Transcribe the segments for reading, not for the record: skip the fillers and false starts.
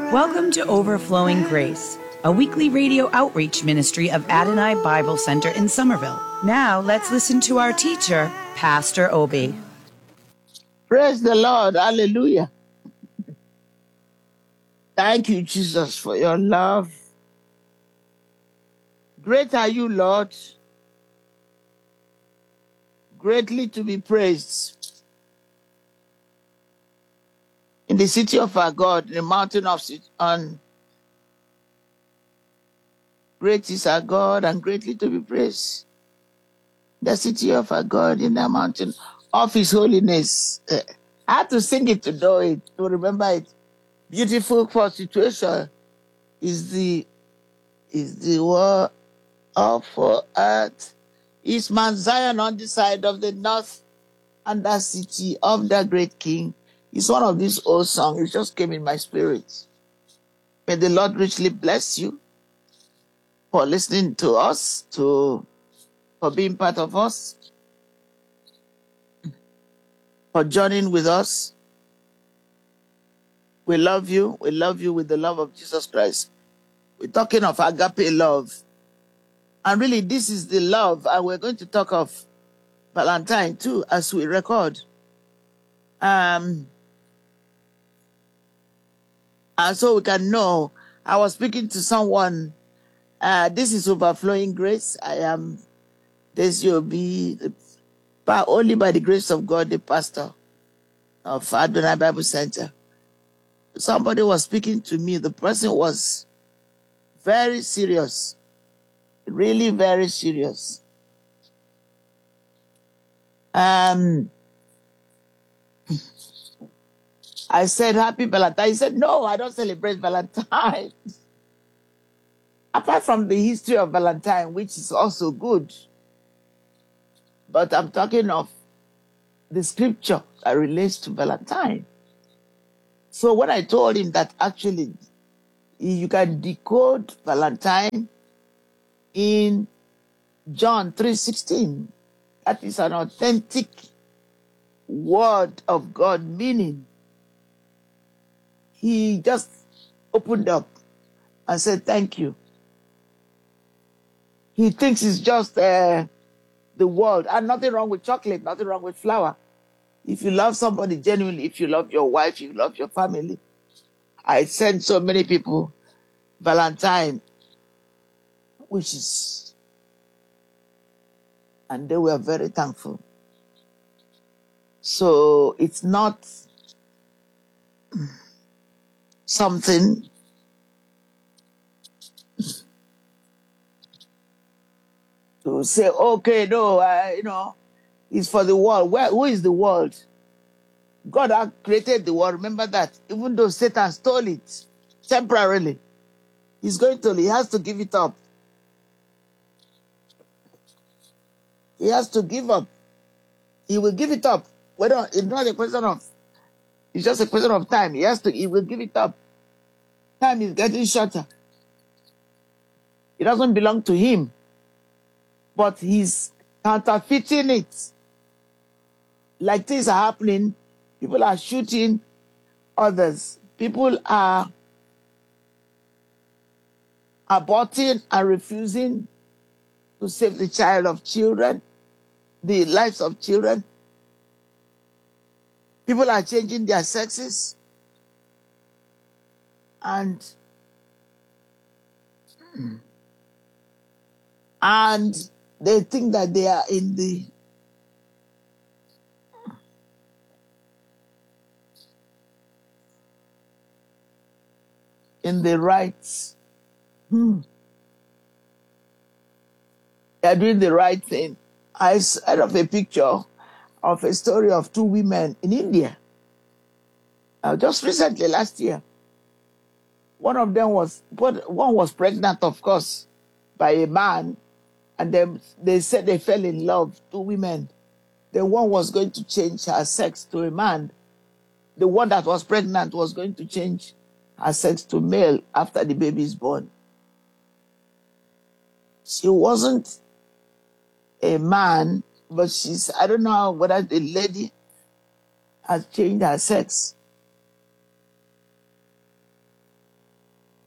Welcome to Overflowing Grace, a weekly radio outreach ministry of Adonai Bible Center in Somerville. Now let's listen to our teacher, Pastor Obi. Praise the Lord. Hallelujah. Thank you, Jesus, for your love. Great are you, Lord. Greatly to be praised. In the city of our God, in the mountain of Zion, great is our God and greatly to be praised. The city of our God, in the mountain of his holiness. I had to sing it to know it, to remember it. Beautiful for situation is the word of earth. Is Mount Zion on the side of the north, and that city of the great King. It's one of these old songs. It just came in my spirit. May the Lord richly bless you for listening to us, for being part of us, for joining with us. We love you. We love you with the love of Jesus Christ. We're talking of agape love. And really, this is the love. And we're going to talk of Valentine too, as we record. And so we can know. I was speaking to someone. This is Overflowing Grace. I am Obi, only by the grace of God, the pastor of Adonai Bible Center. Somebody was speaking to me. The person was very serious, really very serious. I said, Happy Valentine. He said, no, I don't celebrate Valentine. Apart from the history of Valentine, which is also good. But I'm talking of the scripture that relates to Valentine. So when I told him that actually you can decode Valentine in John 3:16, that is an authentic word of God meaning. He just opened up and said, thank you. He thinks it's just the world, and nothing wrong with chocolate, nothing wrong with flour. If you love somebody genuinely, if you love your wife, you love your family. I sent so many people Valentine wishes, and they were very thankful. So it's not something to say, okay, no, it's for the world. Who is the world? God had created the world. Remember that. Even though Satan stole it temporarily, he has to give it up. He has to give up. He will give it up. It's not a question of, it's just a question of time. He will give it up. Time is getting shorter. It doesn't belong to him. But he's counterfeiting it. Like things are happening. People are shooting others. People are aborting and refusing to save the lives of children. People are changing their sexes. And they think that they are in the right. They are doing the right thing. I heard of a picture of a story of two women in India. Just recently, last year. One was pregnant, of course, by a man. And then they said they fell in love, two women. Then one was going to change her sex to a man. The one that was pregnant was going to change her sex to male after the baby is born. She wasn't a man, but I don't know whether the lady has changed her sex.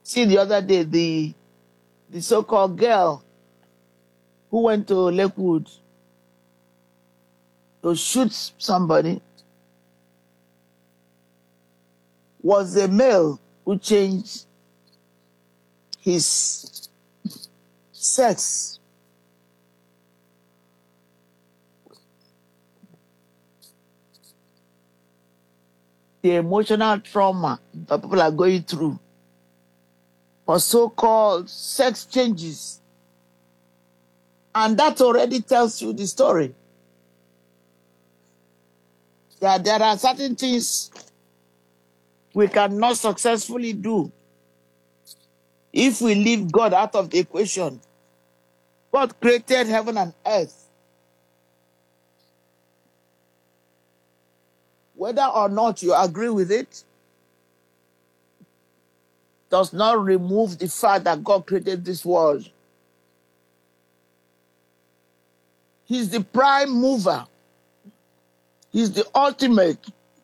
See, the other day, the so-called girl who went to Lakewood to shoot somebody was a male who changed his sex. The emotional trauma that people are going through for so-called sex changes. And that already tells you the story. That there are certain things we cannot successfully do if we leave God out of the equation. God created heaven and earth. Whether or not you agree with it does not remove the fact that God created this world. He's the prime mover. He's the ultimate.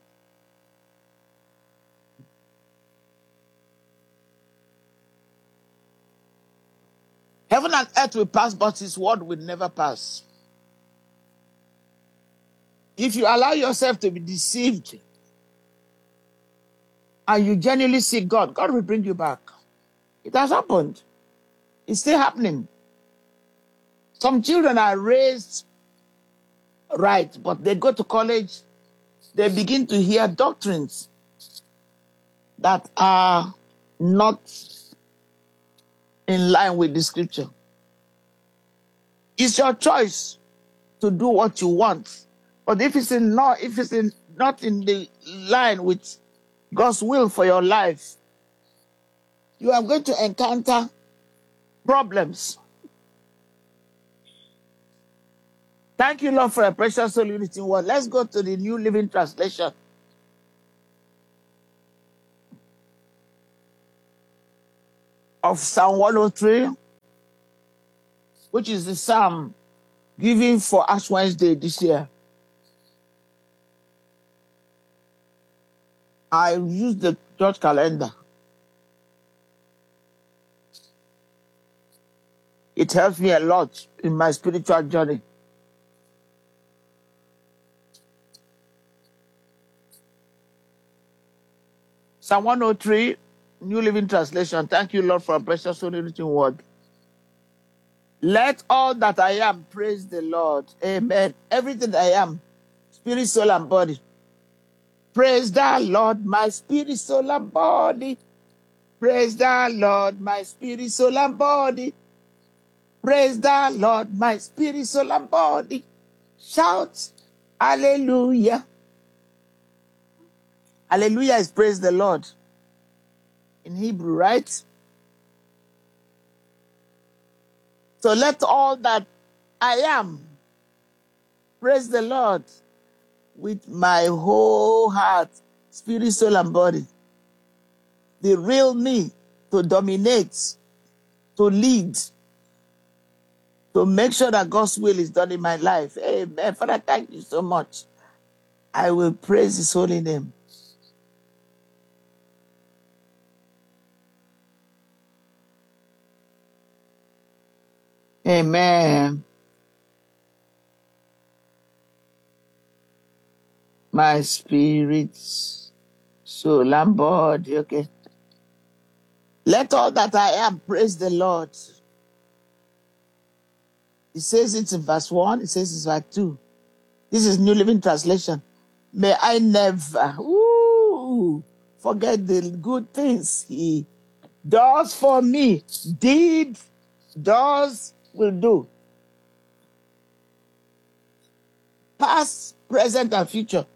Heaven and earth will pass, but his word will never pass. If you allow yourself to be deceived and you genuinely seek God, God will bring you back. It has happened. It's still happening. Some children are raised right, but they go to college, they begin to hear doctrines that are not in line with the scripture. It's your choice to do what you want. But if it's not in the line with God's will for your life, you are going to encounter problems. Thank you, Lord, for a precious soul unity word. Let's go to the New Living Translation. Of Psalm 103, which is the psalm given for Ash Wednesday this year. I use the church calendar. It helps me a lot in my spiritual journey. Psalm 103, New Living Translation. Thank you, Lord, for a precious soul unity word. Let all that I am praise the Lord. Amen. Everything I am, spirit, soul, and body. Praise the Lord, my spirit, soul, and body. Praise the Lord, my spirit, soul, and body. Praise the Lord, my spirit, soul, and body. Shout, hallelujah. Hallelujah is praise the Lord in Hebrew, right? So let all that I am praise the Lord with my whole heart, spirit, soul, and body. The real me to dominate, to lead, to make sure that God's will is done in my life. Amen. Father, thank you so much. I will praise his holy name. Amen. My spirit, soul, and body. Okay. Let all that I am praise the Lord. It says it in verse 1. It says it's verse 2. This is New Living Translation. May I never forget the good things he does for me. Will do. Past, present, and future.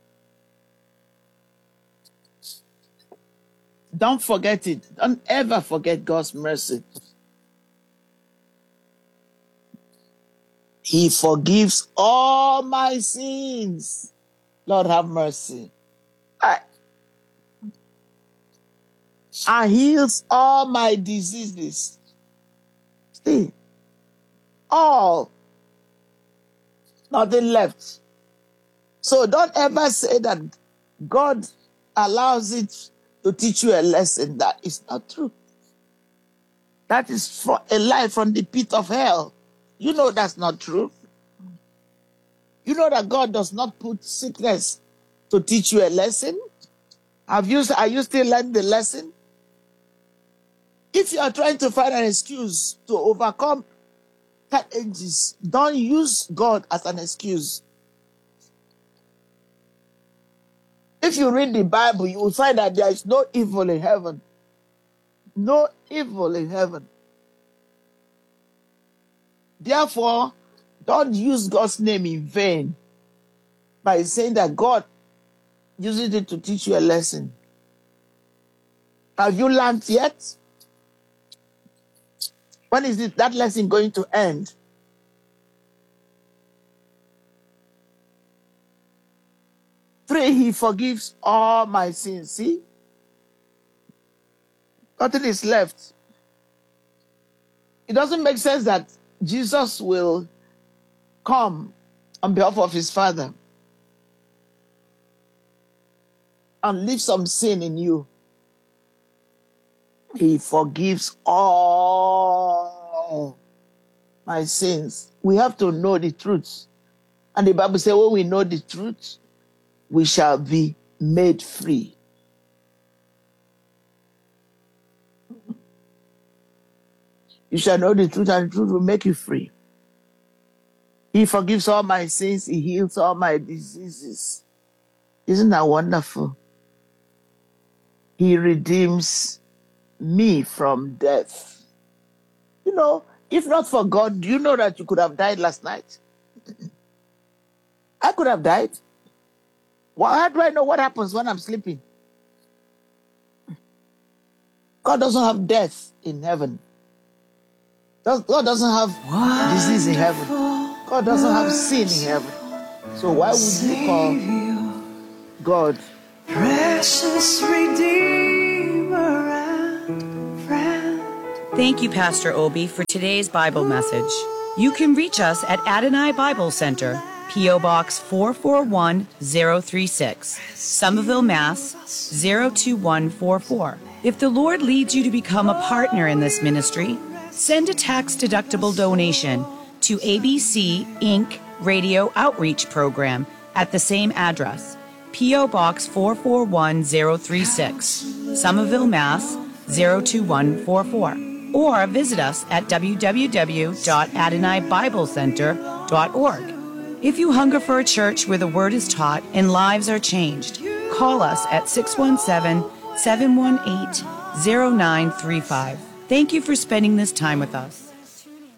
Don't forget it. Don't ever forget God's mercy. He forgives all my sins. Lord, have mercy. And heals all my diseases. See, all. Nothing left. So don't ever say that God allows it to teach you a lesson. That is not true. That is a lie from the pit of hell. You know that's not true. You know that God does not put sickness to teach you a lesson. Are you still learning the lesson? If you are trying to find an excuse to overcome challenges, don't use God as an excuse. If you read the Bible, you will find that there is no evil in heaven. No evil in heaven. Therefore, don't use God's name in vain by saying that God uses it to teach you a lesson. Have you learned yet? When is that lesson going to end? Three, he forgives all my sins. See? Nothing is left. It doesn't make sense that Jesus will come on behalf of his Father and leave some sin in you. He forgives all my sins. We have to know the truth. And the Bible says, when we know the truth, we shall be made free. You shall know the truth, and the truth will make you free. He forgives all my sins. He heals all my diseases. Isn't that wonderful? He redeems me from death. You know, if not for God, do you know that you could have died last night? I could have died. Well, how do I know what happens when I'm sleeping? God doesn't have death in heaven. God doesn't have disease in heaven. God doesn't have sin in heaven. So why would you call God precious Redeemer and friend? Thank you, Pastor Obi, for today's Bible message. You can reach us at Adonai Bible Center, P.O. Box 441036, Somerville, Mass. 02144. If the Lord leads you to become a partner in this ministry, send a tax-deductible donation to ABC Inc. Radio Outreach Program at the same address, P.O. Box 441036, Somerville, Mass. 02144. Or visit us at www.AdonaiBibleCenter.org. If you hunger for a church where the Word is taught and lives are changed, call us at 617-718-0935. Thank you for spending this time with us.